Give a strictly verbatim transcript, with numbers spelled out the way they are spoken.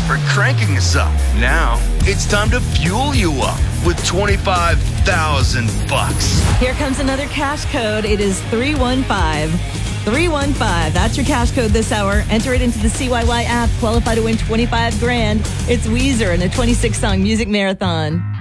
for cranking us up. Now, it's time to fuel you up with twenty-five thousand bucks. Here comes another cash code. It is three one five. three one five. That's your cash code this hour. Enter it into the C Y Y app. Qualify to win twenty-five grand. It's Weezer and a twenty-six song music marathon.